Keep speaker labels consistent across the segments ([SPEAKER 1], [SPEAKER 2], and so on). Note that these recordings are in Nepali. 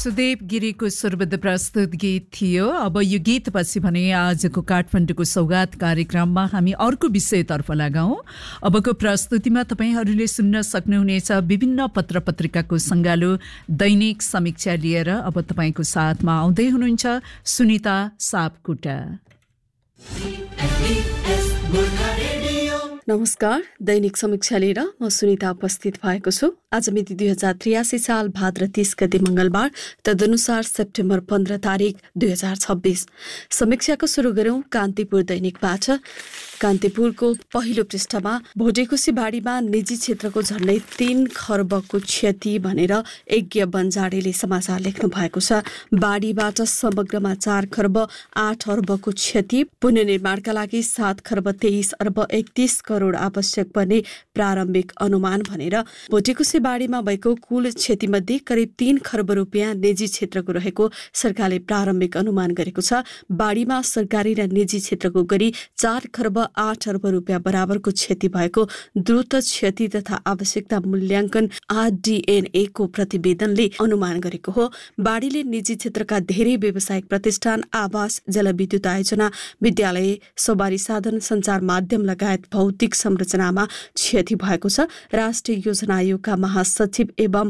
[SPEAKER 1] सुदेव गिरीको स्वरबद्ध प्रस्तुत गीत थियो। अब यो गीतपछि भने आजको काठमाडौँको सौगात कार्यक्रममा हामी अर्को विषयतर्फ लगाउँ। अबको प्रस्तुतिमा तपाईहरूले सुन्न सक्नुहुनेछ विभिन्न पत्र पत्रिकाको सङ्गालो दैनिक समीक्षा लिएर। अब तपाईँको साथमा आउँदै हुनुहुन्छ सुनिता सापकोटा।
[SPEAKER 2] नमस्कार, दैनिक समीक्षा लिएर म सुनिता उपस्थित भएको छु। आज मिति 2083 साल भाद्र 30 गते मंगलबार, तदनुसार सेप्टेम्बर 15 तारिक 2026। समीक्षाको सुरु गरौं कान्तिपुर दैनिकबाट। कान्तिपुरको पहिलो पृष्ठमा भोटेकोसी बाढीमा निजी क्षेत्रको झन्डै 3 खर्बको क्षति भनेर यज्ञ बन्जाडेले समाचार लेख्नु भएको छ। बाढीबाट समग्रमा 4 खर्ब 8 अर्बको क्षति, पुनर्निर्माणका लागि 7 खर्ब 23 अर्ब 31 करोड आवश्यक पर्ने प्रारम्भिक अनुमान भनेर भोटेकोसी बाढीमा भएको कुल क्षतिमध्ये करिब 3 खर्ब रुपियाँ निजी क्षेत्रको रहेको सरकारले प्रारम्भिक अनुमान गरेको छ। बाढीमा सरकारी र निजी क्षेत्रको गरी 4 खर्ब 8 अर्ब रुपियाँ बराबरको क्षति भएको द्रुत क्षति तथा आवश्यकता मूल्याङ्कन RDNA को प्रतिवेदनले अनुमान गरेको हो। बाढीले निजी क्षेत्रका धेरै व्यावसायिक प्रतिष्ठान, आवास, जलविद्युत आयोजना, विद्यालय, सवारी साधन, सञ्चार माध्यम लगायत भौतिक संरचनामा क्षति भएको छ। राष्ट्रिय योजना आयोगका महासचिव एवं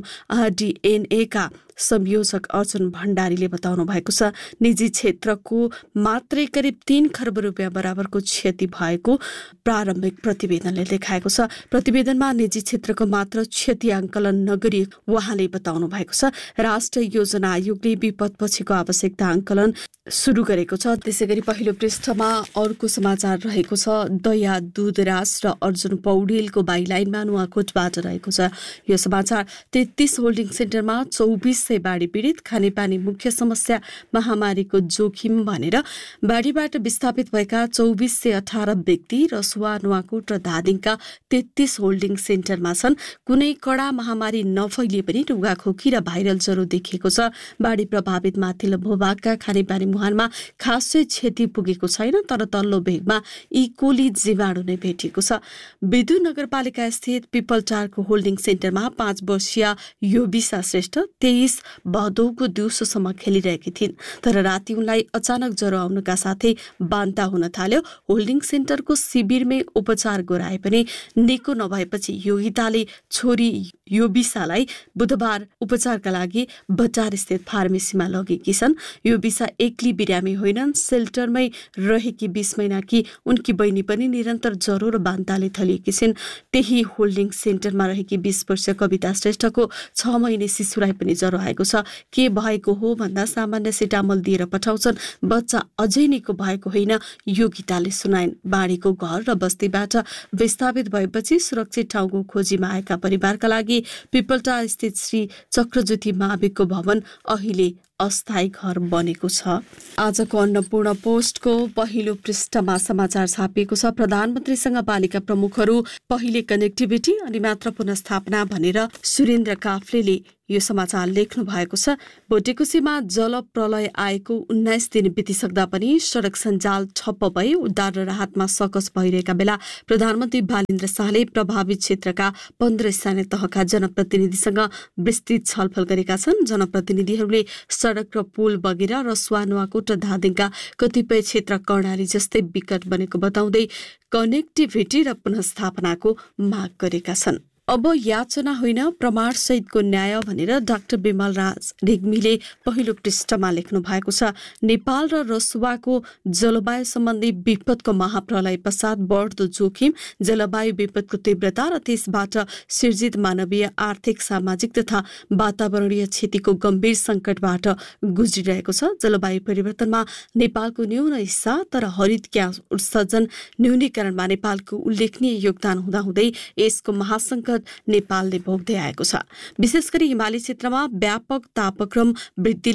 [SPEAKER 2] RDNA का संयोजक अर्जुन भण्डारीले बताउनु भएको छ। निजी क्षेत्रको मात्रै करिब 3 खर्ब रुपियाँ बराबरको क्षति भएको प्रारम्भिक प्रतिवेदनले देखाएको छ। प्रतिवेदनमा निजी क्षेत्रको मात्र क्षति आंकलन नगरी उहाँले बताउनु भएको छ। राष्ट्रिय योजना आयोगले विपदपछिको आवश्यकता आंकलन सुरु गरेको छ। त्यसैगरी पहिलो पृष्ठमा अर्को समाचार रहेको छ। दया दुधराज र अर्जुन पौडेलको बाइलाइनमा नुवाकोटबाट रहेको छ। यो समाचार 33 होल्डिङ सेन्टरमा 2400 बाढी पीडित, खानेपानी मुख्य समस्या, महामारीको जोखिम भनेर बाढीबाट विस्थापित भएका 2418 व्यक्ति रसुवा, नुवाकोट र धादिङका 33 होल्डिङ सेन्टरमा छन्। कुनै कडा महामारी नफैलिए पनि रुगाखोकी र भाइरल ज्वरो देखिएको छ। बाढी प्रभावित माथिल्लो भूभागका खानेपानी मुहानमा खासै क्षति पुगेको छैन, तर तल्लो भेगमा इकोली जीवाणु नै भेटिएको छ। विदु नगरपालिका स्थित पिपलटारको होल्डिङ सेन्टरमा 5 वर्षीय योबिसा श्रेष्ठ 23 भदौको दिउँसोसम्म खेलिरहेकी थिइन्, तर राति उनलाई अचानक ज्वरो आउनुका साथै बान्ता हुन थाल्यो। होल्डिङ सेन्टरको शिविरमै उपचार गराए पनि निको नभएपछि योगिताले छोरी योबिसालाई बुधबार उपचारका लागि बटार स्थित फार्मेसीमा लगेकी छन्। योबिसा एक्लै बिरामी होइनन्, सेल्टरमै रहेकी 20 महिनाकी उनकी बहिनी पनि निरन्तर ज्वरो र बान्ताले थलिएकी छिन्। त्यही होल्डिङ सेन्टरमा रहेकी 20 वर्षीय कविता श्रेष्ठको 6 महिने शिशुलाई पनि ज्वरो आएको छ। के भएको हो भन्दा सामान्य सिटामल दिएर पठाउँछन्, बच्चा अझै निको भएको होइन, योगिताले सुनाइन्। बाढीको घर र बस्तीबाट विस्थापित भएपछि सुरक्षित ठाउँको खोजीमा आएका परिवारका लागि पिपलटार स्थित श्री चक्रज्योति माविकको भवन अहिले अस्थायी घर बनेको छ। आजको अन्नपूर्ण पोस्टको पहिलो पृष्ठमा समाचार छापिएको छ। प्रधानमन्त्रीसँग पालिका प्रमुखहरू पहिले कनेक्टिभिटी अनि मात्र पुनर्स्थापना भनेर सुरेन्द्र काफ्लेले यो समाचार लेख्नु भएको छ। भोटेकोसीमा जल प्रलय आएको 19 दिन बितिसक्दा पनि सडक सञ्जाल ठप्प भई उद्धार र राहतमा सकस भइरहेका बेला प्रधानमन्त्री बालेन्द्र शाहले प्रभावित क्षेत्रका 15 स्थानीय तहका जनप्रतिनिधिसँग विस्तृत छलफल गरेका छन्। जनप्रतिनिधिहरूले सडक र पुल बगेर रसुवा, नुवाकोट र धादिङका कतिपय क्षेत्र कर्णाली जस्तै विकट बनेको बताउँदै कनेक्टिभिटी र पुनर्स्थापनाको माग गरेका छन्। अब याचना होइन प्रमाण सहितको न्याय भनेर डाक्टर विमल राज रेग्मीले पहिलो पृष्ठमा लेख्नु भएको छ। नेपाल र रसुवाको जलवायु सम्बन्धी विपदको महाप्रलय पश्चात बढ्दो जोखिम, जलवायु विपदको तीव्रता र त्यसबाट सिर्जित मानवीय, आर्थिक, सामाजिक तथा वातावरणीय क्षतिको गम्भीर सङ्कटबाट गुज्रिरहेको छ। जलवायु परिवर्तनमा नेपालको न्यून हिस्सा, तर हरित ग्यास उत्सर्जन न्यूनीकरणमा नेपालको उल्लेखनीय योगदान हुँदाहुँदै यसको महासङ्कट नेपालले भोग्दै आएको छ। विशेष गरी हिमाली क्षेत्रमा व्यापक तापक्रम वृद्धिले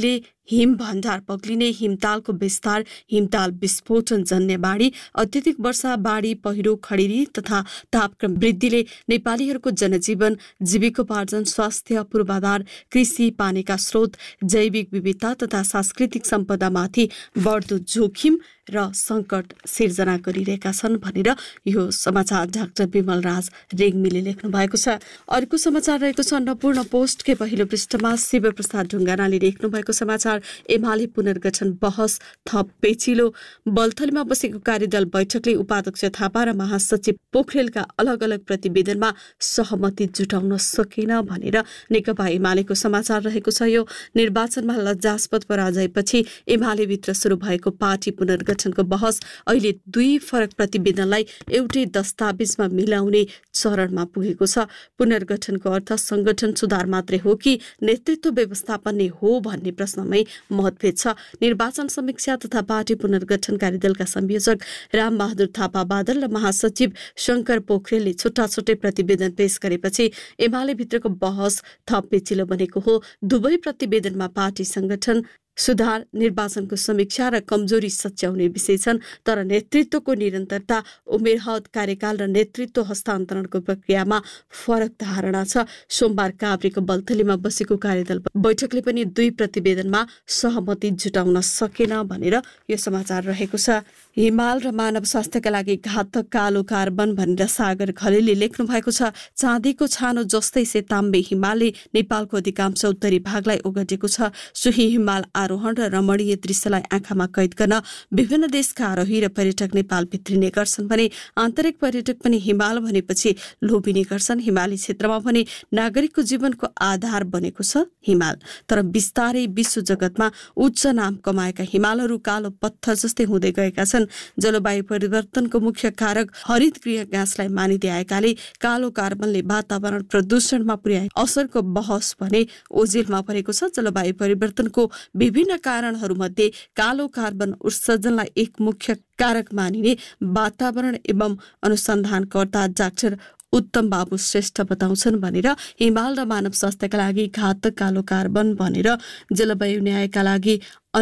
[SPEAKER 2] हिम भण्डार पग्लिने, हिमतालको विस्तार, हिमताल विस्फोटन जन्य बाढी, अत्यधिक वर्षा, बाढी, पहिरो, खडेरी तथा तापक्रम वृद्धिले नेपालीहरूको जनजीवन, जीविकोपार्जन, स्वास्थ्य, पूर्वाधार, कृषि, पानीका स्रोत, जैविक विविधता तथा सांस्कृतिक सम्पदामाथि बढ्दो जोखिम र सङ्कट सिर्जना गरिरहेका छन् भनेर यो समाचार डाक्टर विमल राज रेग्मीले लेख्नु भएको छ। अर्को समाचार रहेको छ अन्नपूर्ण पोस्टकै पहिलो पृष्ठमा शिवप्रसाद ढुङ्गानाले लेख्नु भएको समाचार, एमाले पुनर्गठन बहस थप पेचिलो। बल्थलीमा बसेको कार्यदल बैठकले उपाध्यक्ष थापा र महासचिव पोखरेलका अलग अलग प्रतिवेदनमा सहमति जुटाउन सकेन भनेर नेकपा एमालेको समाचार रहेको छ। यो निर्वाचनमा लज्जास्पद पराजयपछि एमालेभित्र सुरु भएको पार्टी पुनर्गठनको बहस अहिले 2 फरक प्रतिवेदनलाई एउटै दस्तावेजमा मिलाउने चरणमा पुगेको छ। पुनर्गठनको अर्थ संगठन सुधार मात्रै हो कि नेतृत्व व्यवस्थापन नै हो भन्ने प्रश्नमै मतभेद छ। निर्वाचन समीक्षा तथा पार्टी पुनर्गठन कार्यदलका संयोजक रामबहादुर थापा बादल र महासचिव शंकर पोखरेलले छुट्टा छुट्टै प्रतिवेदन पेश गरेपछि एमाले भित्रको बहस थप पेचिलो बनेको हो। दुवै प्रतिवेदनमा पार्टी संगठन सुधार, निर्वाचनको समीक्षा र कमजोरी सच्याउने विषय छन्। तर नेतृत्वको निरन्तरता, उमेर हद, कार्यकाल र नेतृत्व हस्तान्तरणको प्रक्रियामा फरक धारणा छ। सोमबार काभ्रेको बल्थलीमा बसेको कार्यदल बैठकले पनि 2 प्रतिवेदनमा सहमति जुटाउन सकेन भनेर यो समाचार रहेको छ। हिमाल र मानव स्वास्थ्यका लागि घातक कालो कार्बन भनेर सागर घलेले लेख्नु भएको छ। चाँदीको छानो जस्तै सेताम्बे हिमालले नेपालको अधिकांश उत्तरी भागलाई ओगटेको छ। सोही हिमाल आरोहण र रमणीय दृश्यलाई आँखामा कैद गर्न विभिन्न देशका आरोही र पर्यटक नेपाल भित्रिने गर्छन् भने आन्तरिक पर्यटक पनि हिमाल भनेपछि लोभिने गर्छन्। हिमाली क्षेत्रमा भने नागरिकको जीवनको आधार बनेको छ हिमाल। तर बिस्तारै विश्व जगतमा उच्च नाम कमाएका हिमालहरू कालो पत्थर जस्तै हुँदै गएका छन्। जलवायु परिवर्तनको मुख्य कारक हरित गृह ग्यासलाई मानिँदै आएकाले कालो कार्बनले वातावरण प्रदूषणमा पुर्याए असरको बहस भने ओझेलमा परेको छ। जलवायु परिवर्तनको विभिन्न कारणहरूमध्ये कालो कार्बन उत्सर्जनलाई एक मुख्य कारक मानिने वातावरण एवं अनुसन्धानकर्ता डाक्टर उत्तम बाबु श्रेष्ठ बताउँछन् भनेर हिमाल र मानव स्वास्थ्यका लागि घातक कालो कार्बन भनेर जलवायु न्यायका लागि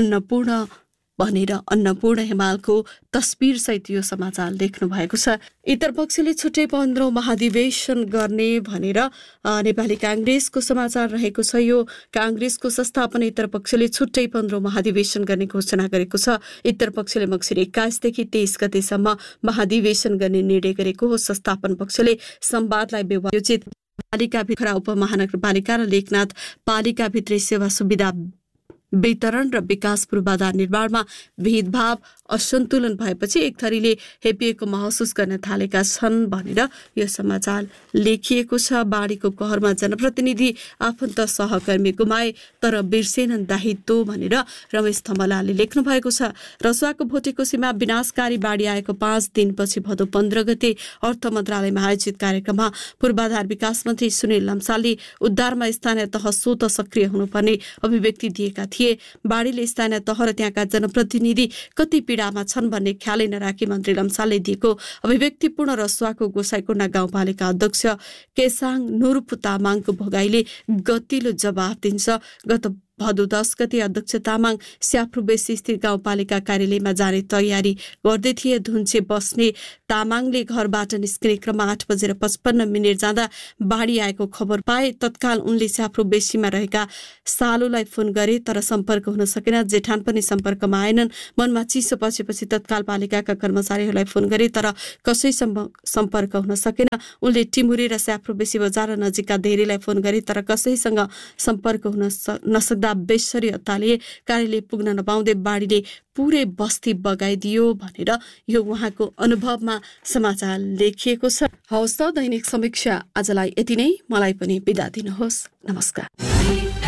[SPEAKER 2] अन्नपूर्ण हिमालको तस्बिर सहित यो समाचार लेख्नु भएको छ। इतर पक्षले छुट्टै 15औं महाधिवेशन गर्ने भनेर नेपाली कांग्रेसको समाचार रहेको छ। यो कांग्रेसको संस्थापन इतर पक्षले छुट्टै 15औं महाधिवेशन गर्ने घोषणा गरेको छ। इतर पक्षले मङ्सिर 21 देखि 23 गतेसम्म महाधिवेशन गर्ने निर्णय गरेको हो। संस्थापन पक्षले संवादलाई व्यवस्थित पालिकाभित्र उपमहानगरपालिका र लेखनाथ पालिकाभित्रै सेवा सुविधा वितरण र विकास पूर्वाधार निर्माणमा भेदभाव असन्तुलन भएपछि एक थरीले हेपिएको महसुस गर्न थालेका छन् भनेर यो समाचार लेखिएको छ। बाढीको कहरमा जनप्रतिनिधि आफन्त सहकर्मी गुमाए तर बिर्सेनन् दायित्व भनेर रमेश थमलाले लेख्नु भएको छ। रसुवाको भोटेकोसीमा विनाशकारी बाढी आएको 5 दिनपछि भदौ 15 गते अर्थ मन्त्रालयमा आयोजित कार्यक्रममा पूर्वाधार विकास मन्त्री सुनिल लम्सालले उद्धारमा स्थानीय तह स्वत सक्रिय हुनुपर्ने अभिव्यक्ति दिएका थिए। बाढीले स्थानीय तह र त्यहाँका जनप्रतिनिधि कति पीडामा छन् भन्ने ख्यालै नराखी मन्त्री लम्सालले दिएको अभिव्यक्तिपूर्ण रसुवाको गोसाइकोण्डा गाउँपालिका अध्यक्ष केसाङ नुरुपु तामाङको भोगाईले गतिलो जवाफ दिन्छ। गत भदौ 10 गते अध्यक्ष तामाङ स्याफ्रुबेसी स्थित गाउँपालिका कार्यालयमा जाने तयारी गर्दै थिए। धुन्छे बस्ने तामाङले घरबाट निस्किने क्रममा 8:55 जाँदा बाढी आएको खबर पाए। तत्काल उनले स्याफ्रुबेसीमा रहेका सालुलाई फोन गरे तर सम्पर्क हुन सकेन। जेठान पनि सम्पर्कमा आएनन्। मनमा चिसो पछेपछि तत्काल पालिकाका कर्मचारीहरूलाई फोन गरे तर कसैसँग सम्पर्क हुन सकेन। उनले टिमुरे र स्याफ्रुबेसी बजार नजिकका धेरैलाई फोन गरे तर कसैसँग सम्पर्क हुन नसक्दा बेसरी अत्ताले कार्यालय पुग्न नपाउँदै बाढीले पुरै बस्ती बगाइदियो भनेर यो उहाँको अनुभवमा समाचार लेखिएको छ। हवस् त दैनिक समीक्षा आजलाई यति नै। मलाई पनि बिदा दिनुहोस्। नमस्कार।